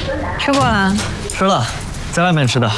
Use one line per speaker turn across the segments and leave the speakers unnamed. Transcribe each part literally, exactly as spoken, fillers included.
吃过了？
吃了，在外面吃的。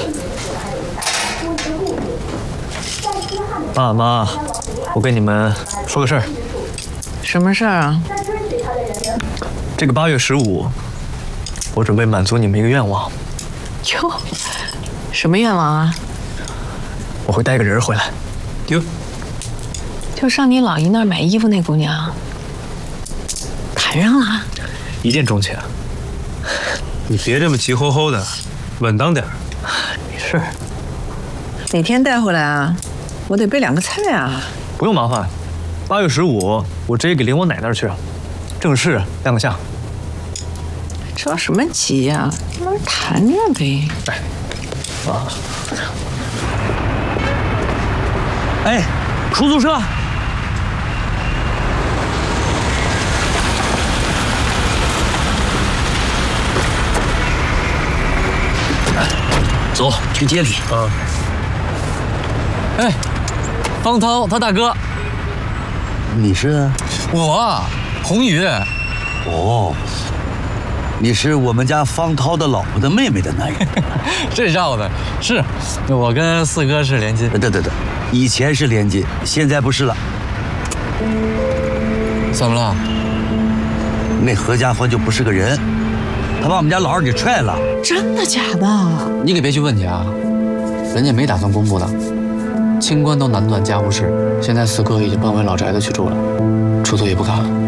爸妈，我跟你们说个事儿。
什么事儿啊？
这个八月十五，我准备满足你们一个愿望。
哟，什么愿望啊？
我会带个人回来。哟，
就上你老姨那儿买衣服那姑娘，谈上了？
一见钟情。
你别这么急吼吼的，稳当点儿。
没事。
哪天带回来啊？我得备两个菜啊。
不用麻烦，八月十五我直接给领我奶那儿去，正式亮个相。
着什么急呀？慢慢谈着呗。
哎，啊，哎，出租车。
走去接礼。
啊。
哎，方涛他大哥。
你是？
我，红宇。
哦，你是我们家方涛的老婆的妹妹的男人。
这绕的是，我跟四哥是连襟。
对对对，以前是连襟，现在不是了。
怎么了？
那何家欢就不是个人，他把我们家老二给踹了。
真的假的？
你可别去问去啊，人家没打算公布的。清官都难断家务事，现在四哥已经搬回老宅子去住了，出租也不干了。